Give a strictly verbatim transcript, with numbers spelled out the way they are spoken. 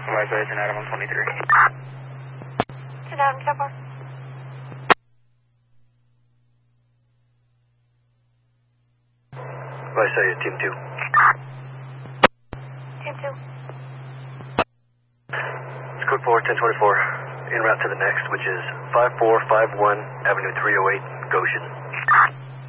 Supervisor, it's an Adam one twenty-three. It's an Adam, ten four. Supervisor, it's Team two. Team two. It's code four, ten twenty-four. En route to the next, which is five four five one Avenue three oh eight, Goshen.